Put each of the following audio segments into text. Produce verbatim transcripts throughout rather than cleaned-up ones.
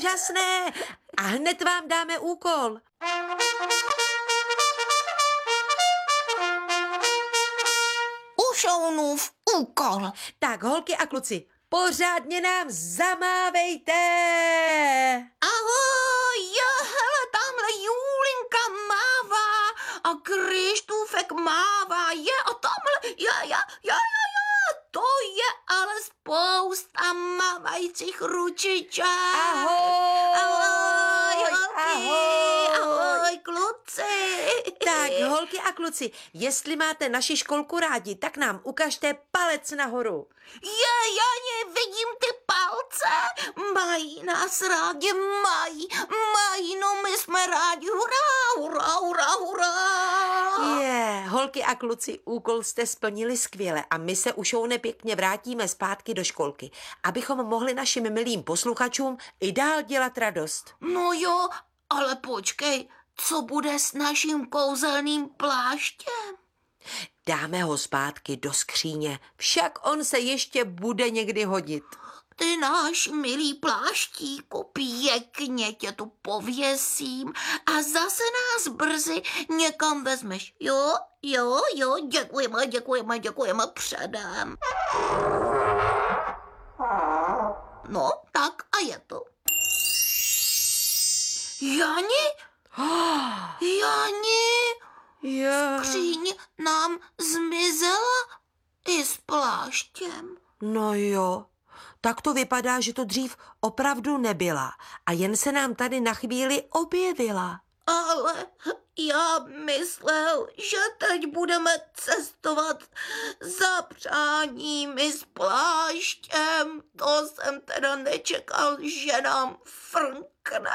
Úžasné. A hned vám dáme úkol. Ušounův úkol. Tak, holky a kluci, pořádně nám zamávejte. Ahoj, jo, hele, tamhle Julinka mává a Krištůfek mává, je a tamhle, jo, jo, jo, jo, jo, to je ale spousta mávajících ručiček. Ahoj. Ahoj, holky. Ahoj. Ahoj, kluci. Tak, holky a kluci, jestli máte naši školku rádi, tak nám ukažte palec nahoru. Je, Jani, vidím ty palce. Mají nás rádi, mají, mají, no my jsme rádi, hurá, hurá, hurá, hurá. Je, holky a kluci, úkol jste splnili skvěle a my se už pěkně vrátíme zpátky do školky, abychom mohli našim milým posluchačům i dál dělat radost. No jo, ale počkej, co bude s naším kouzelným pláštěm? Dáme ho zpátky do skříně, však on se ještě bude někdy hodit. Ty náš milý pláštíku, pěkně tě tu pověsím a zase nás brzy někam vezmeš. Jo, jo, jo, děkujeme, děkujeme, děkujeme předem. No, tak a je to. Jani? Jani? Je. Skříň nám zmizela i s pláštěm. No jo, tak to vypadá, že to dřív opravdu nebyla a jen se nám tady na chvíli objevila. Ale já myslel, že teď budeme cestovat za přáními s pláštěm. To jsem teda nečekal, že nám frnkne.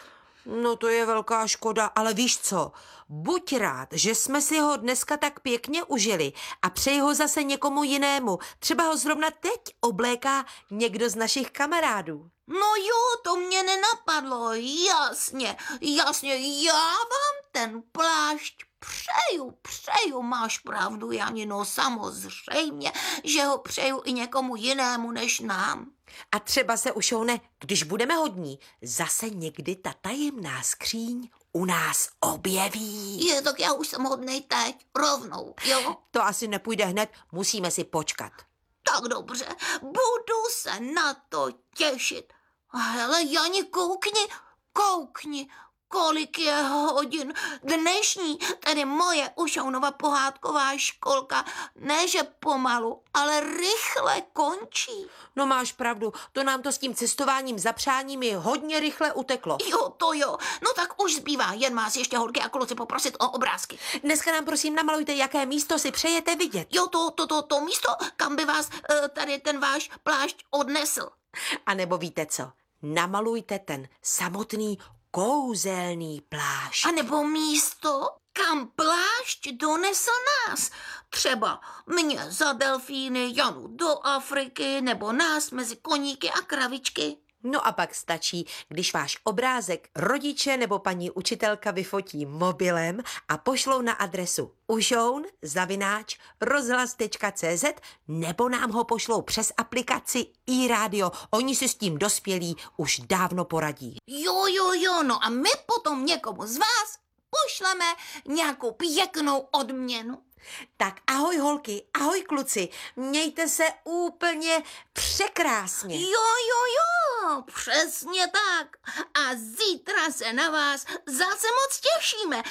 No to je velká škoda, ale víš co, buď rád, že jsme si ho dneska tak pěkně užili a přeji ho zase někomu jinému. Třeba ho zrovna teď obléká někdo z našich kamarádů. No jo, to mě nenapadlo, jasně, jasně, já vám ten plášť přeju, přeju, máš pravdu, Janino, samozřejmě, že ho přeju i někomu jinému než nám. A třeba se ušoune, když budeme hodní, zase někdy ta tajemná skříň u nás objeví. Je, tak já už jsem hodnej teď, rovnou, jo? To asi nepůjde hned, musíme si počkat. Tak dobře, budu se na to těšit. Hele, Jani, koukni, koukni, kolik je hodin. Dnešní, tedy moje Ušounova pohádková školka, ne že pomalu, ale rychle končí. No máš pravdu, to nám to s tím cestováním za přáními hodně rychle uteklo. Jo, to jo. No tak už zbývá jen vás ještě, holky a kluci, poprosit o obrázky. Dneska nám prosím namalujte, jaké místo si přejete vidět. Jo, to, to, to, to místo, kam by vás uh, tady ten váš plášť odnesl. A nebo víte co, namalujte ten samotný kouzelný plášť. A nebo místo, kam plášť donesl nás. Třeba mě za delfíny, Janu do Afriky, nebo nás mezi koníky a kravičky. No a pak stačí, když váš obrázek rodiče nebo paní učitelka vyfotí mobilem a pošlou na adresu ušoun zavináč rozhlas tečka cé zet nebo nám ho pošlou přes aplikaci iRádio. Oni si s tím dospělí už dávno poradí. Jo, jo, jo, no a my potom někomu z vás pošleme nějakou pěknou odměnu. Tak ahoj holky, ahoj kluci, mějte se úplně překrásně. Jo, jo, jo, přesně tak. A zítra se na vás zase moc těšíme.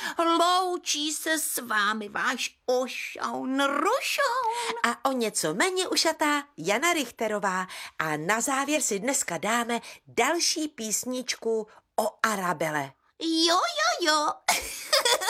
Loučí se s vámi váš Ušoun Rušoun. A o něco méně ušatá Jana Richterová. A na závěr si dneska dáme další písničku o Arabele. Jo, jo, jo.